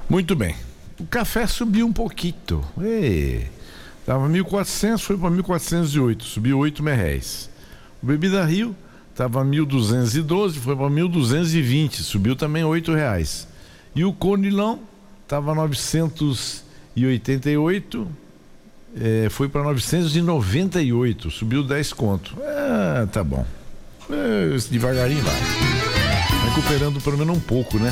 Muito bem. O café subiu um pouquinho. Tava 1.400, foi para 1.408, subiu 8 merréis. O Bebida Rio tava 1.212, foi para 1.220, subiu também 8 reais. E o Conilão tava 988, foi para 998, subiu 10 conto. Tá bom. Devagarinho vai. Recuperando pelo menos um pouco, né?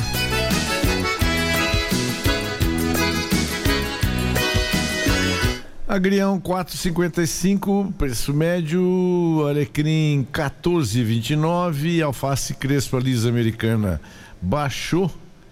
Agrião 4,55, preço médio. Alecrim 14,29. Alface Crespa Lisa Americana baixou,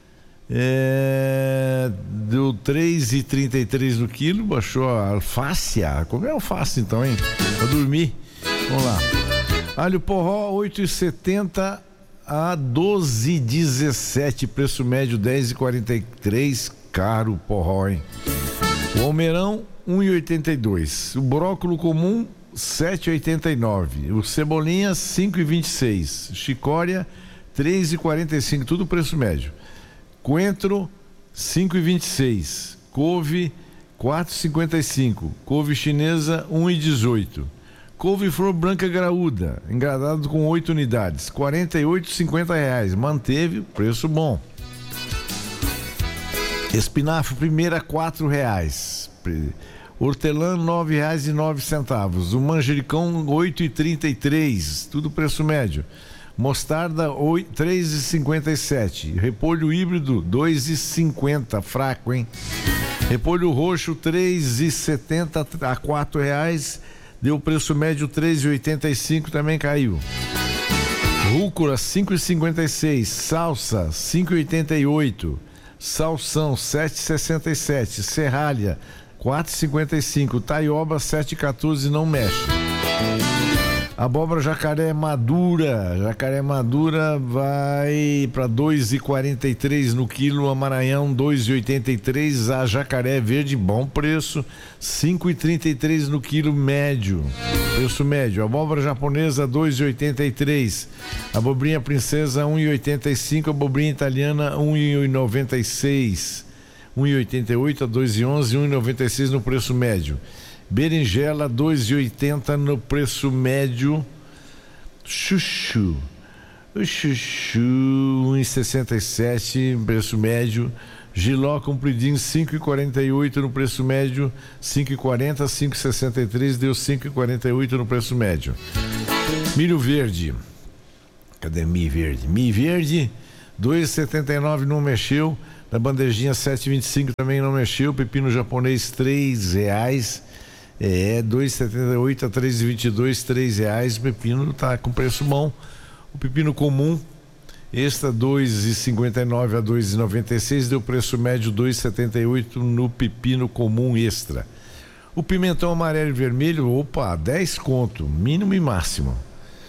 deu 3,33 no quilo. Baixou a alface. Como é alface então, hein? Pra dormir. Vamos lá. Alho porró 8,70 a 12,17, preço médio 10,43. Caro porró, hein? O almeirão 1,82. O brócolis comum 7,89. O cebolinha 5,26. Chicória 3,45. Tudo preço médio. Coentro 5,26. Couve 4,55. Couve chinesa 1,18. Couve flor branca graúda, engradado com 8 unidades, R$48,50. Manteve preço bom. Espinafre primeira R$4. Hortelã R$9,09. O manjericão 8,33. Tudo preço médio. Mostarda 3,57. Repolho híbrido 2,50. Fraco, hein? Repolho roxo 3,70 a R$4. Deu preço médio 3,85, também caiu. Rúcula 5,56. Salsa 5,88. Salsão 7,67. Serralha 4,55. Taioba 7,14, não mexe. Abóbora jacaré madura vai para 2,43 no quilo. A Maranhão 2,83. A jacaré verde, bom preço, 5,33 no quilo, médio, preço médio. Abóbora japonesa 2,83. Abobrinha princesa 1,85. Abobrinha italiana 1,96. 1,88 a 2,11, 1,96 no preço médio. Berinjela 2,80 no preço médio. Chuchu 1,67 preço médio. Giló compridinho 5,48 no preço médio. 5,40, 5,63 deu 5,48 no preço médio. Milho verde, cadê milho verde? Milho verde 2,79, não mexeu. Na bandejinha 7,25 também não mexeu. Pepino japonês R$3. 2,78 a 3,22, R$3. O pepino tá com preço bom. O pepino comum extra 2,59 a 2,96, deu preço médio 2,78 no pepino comum extra. O pimentão amarelo e vermelho, 10 conto, mínimo e máximo.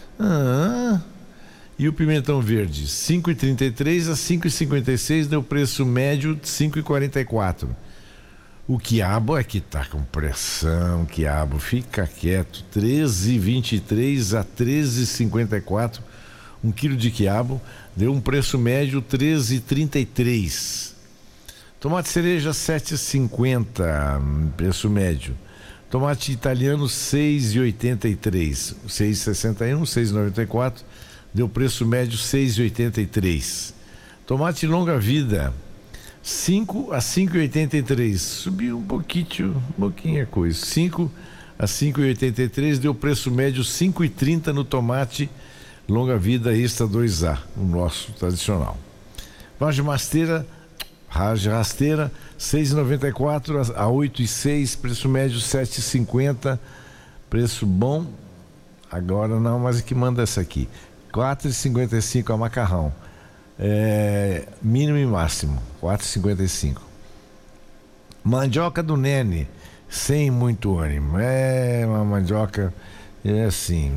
E o pimentão verde 5,33 a 5,56, deu preço médio 5,44. O quiabo é que tá com pressão, quiabo, fica quieto, 13,23 a 13,54. 1 quilo de quiabo deu um preço médio 13,33. Tomate cereja 7,50, preço médio. Tomate italiano 6,83, 6,61, 6,94, deu preço médio 6,83. Tomate longa vida 5 a 5,83, subiu um pouquinho a coisa. 5 a 5,83, deu preço médio 5,30 no tomate longa vida extra 2A, o nosso tradicional. Vagem rasteira 6,94 a 8,6, preço médio 7,50, preço bom. Agora não, mas que manda essa aqui, 4,55 a macarrão. Mínimo e máximo 4,55. Mandioca do Nene sem muito ânimo, uma mandioca assim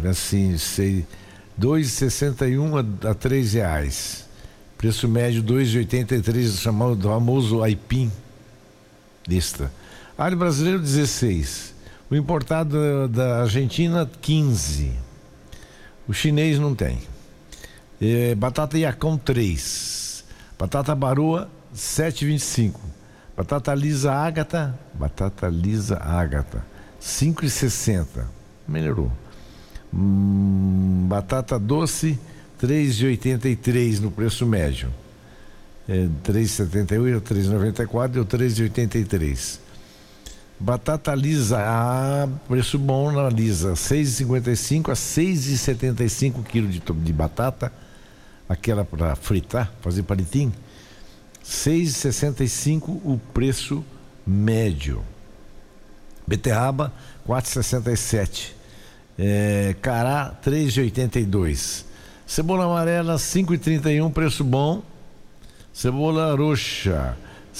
2,61 a R$3, preço médio 2,83, chamado famoso aipim extra. Alho brasileiro 16, o importado da Argentina 15, o chinês não tem. Batata Yacão 3, Batata baroa, 7,25. Batata lisa Ágata, 5,60. Melhorou. Batata doce, 3,83 no preço médio. 3,78, 3,94, deu 3,83. Batata lisa, preço bom na lisa, 6,55 a 6,75 quilos de batata, aquela para fritar, fazer palitinho, 6,65 o preço médio. Beterraba, 4,67. Cará, 3,82. Cebola amarela, 5,31, preço bom. Cebola roxa,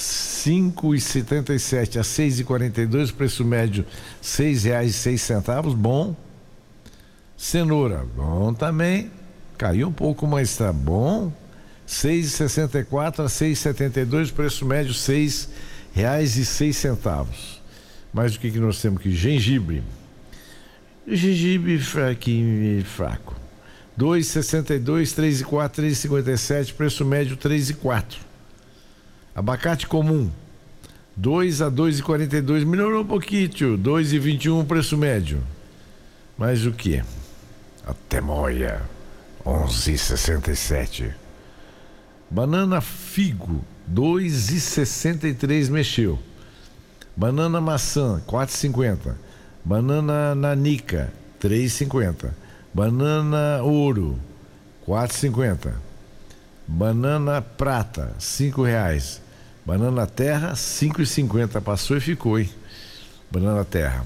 5,77 a 6,42, preço médio R$6,06, bom. Cenoura, bom também, caiu um pouco, mas tá bom. 6,64 a 6,72, preço médio R$6,06. Mas o que nós temos aqui? Gengibre fraco, 2,62, 3,4, 3,57, preço médio 3,4. Abacate comum, 2 a 2,42, melhorou um pouquinho, 2,21 preço médio. Mas o que? Até moia, 11,67. Banana figo, 2,63, mexeu. Banana maçã, 4,50. Banana nanica, 3,50. Banana ouro, 4,50. Banana prata, R$5. Banana terra, 5,50. Passou e ficou, hein? Banana terra.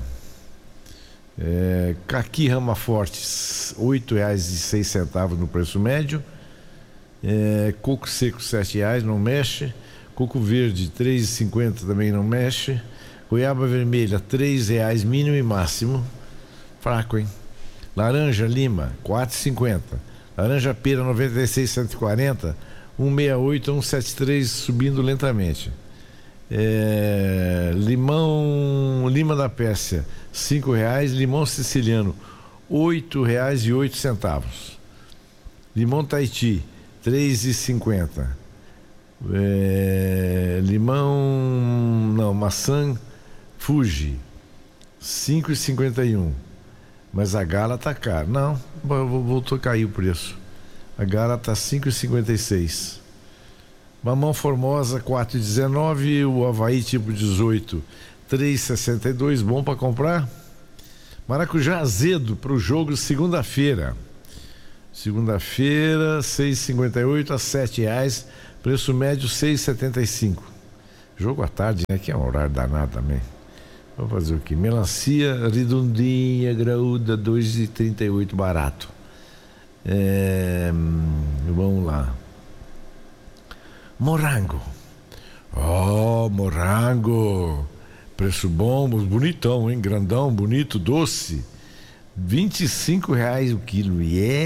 Caqui rama forte, R$8,06 no preço médio. Coco seco, R$7, não mexe. Coco verde, R$3,50, também não mexe. Goiaba vermelha, R$3 mínimo e máximo. Fraco, hein? Laranja lima, 4,50. Laranja pera, 96, 140. 168, 173, subindo lentamente. Limão lima da Pérsia, R$5. Limão siciliano, R$8,08. Limão Tahiti, R$3,50. Maçã Fuji, 5,51. Mas a gala tá cara. Não, voltou a cair o preço. A gala tá 5,56. Mamão Formosa, 4,19. O Havaí tipo 18, 3,62. Bom para comprar. Maracujá azedo pro jogo segunda-feira. Segunda-feira, 6,58 a R$7. Preço médio 6,75. Jogo à tarde, né? Que é um horário danado também. Vou fazer o quê? Melancia redondinha, graúda, 2,38, barato. Vamos lá. Morango. Morango. Preço bom, bonitão, hein? Grandão, bonito, doce. R$25 o quilo.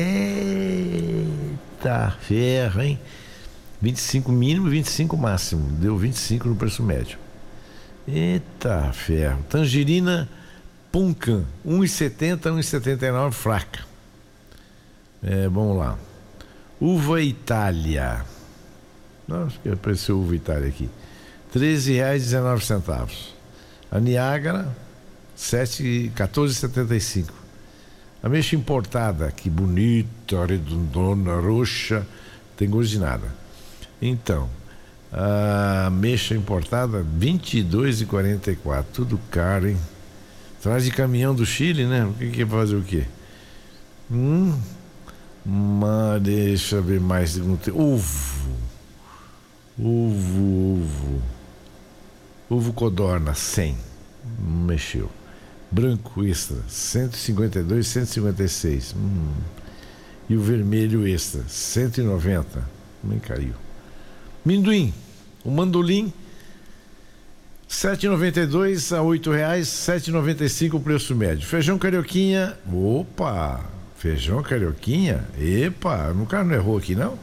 Eita ferro, hein? 25 mínimo, 25 máximo. Deu 25 no preço médio. Eita ferro. Tangerina Puncan, 1,70, 1,79, fraca. Vamos lá. Uva Itália. Acho que apareceu uva Itália aqui. R$13,19. A Niágara, 14,75. Ameixa importada, que bonita, redondona, roxa, tem gosto de nada. Então, a ameixa importada, R$22,44. Tudo caro, hein? Traz de caminhão do Chile, né? O que é fazer o quê? Mas deixa eu ver mais. Ovo codorna, 100. Mexeu. Branco extra, 152, 156. E o vermelho extra, 190. Nem caiu. Minduim, o mandolim, 7,92 a R$8, 7,95 o preço médio. Feijão carioquinha, feijão carioquinha, nunca não errou aqui não?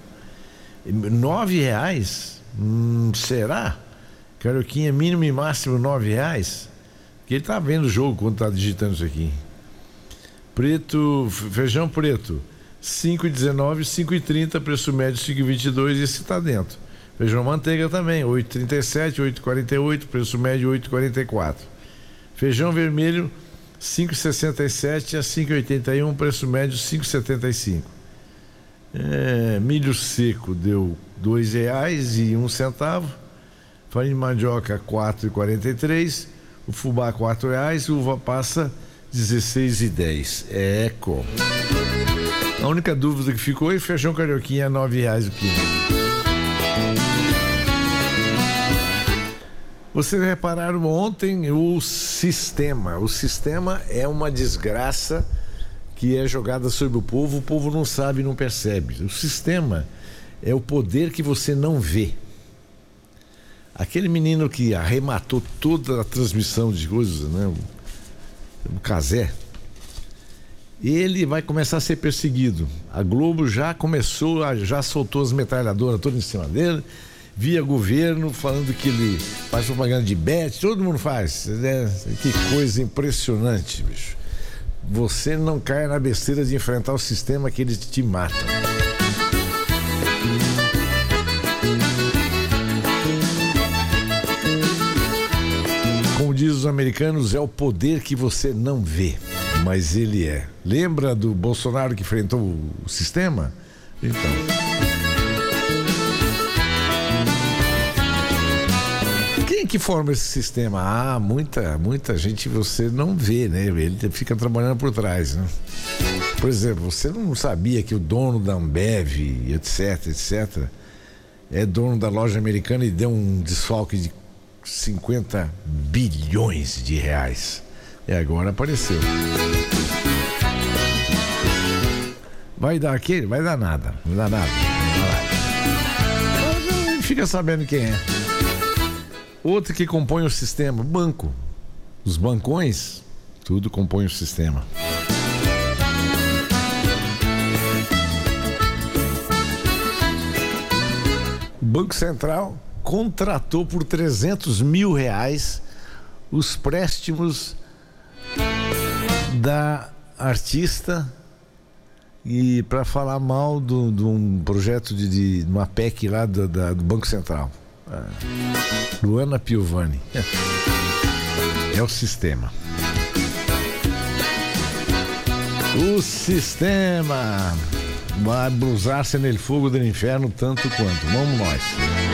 R$9, será? Carioquinha mínimo e máximo R$9, que ele tá vendo o jogo quando tá digitando isso aqui. Feijão preto, 5,19, 5,30, preço médio 5,22, esse tá dentro. Feijão manteiga também, 8,37, 8,48, preço médio 8,44. Feijão vermelho, 5,67 a 5,81, preço médio 5,75. Milho seco deu R$2,01. Farinha de mandioca 4,43. O fubá R$4. Uva passa 16,10. Eco. A única dúvida que ficou é feijão carioquinha R$9 o quilo. Vocês repararam ontem o sistema. O sistema é uma desgraça que é jogada sobre o povo não sabe, não percebe. O sistema é o poder que você não vê. Aquele menino que arrematou toda a transmissão de coisas, né? O Cazé, ele vai começar a ser perseguido. A Globo já soltou as metralhadoras todas em cima dele, via governo falando que ele faz propaganda de bet, todo mundo faz, né? Que coisa impressionante, bicho. Você não cai na besteira de enfrentar o sistema que eles te matam. Como diz os americanos, é o poder que você não vê, mas ele é. Lembra do Bolsonaro que enfrentou o sistema? Então. Quem que forma esse sistema? Muita gente você não vê, né? Ele fica trabalhando por trás, né? Por exemplo, você não sabia que o dono da Ambev, etc, é dono da loja americana e deu um desfalque de 50 bilhões de reais. E agora apareceu. Vai dar aquele? Vai dar nada. Não vai dar nada. Mas fica sabendo quem é. Outro que compõe o sistema, banco. Os bancões, tudo compõe o sistema. O Banco Central contratou por R$300 mil os préstimos da artista e para falar mal de um projeto de uma PEC lá do Banco Central. Luana Piovani. É o sistema. O sistema vai brusar-se nele fogo do inferno tanto quanto. Vamos nós.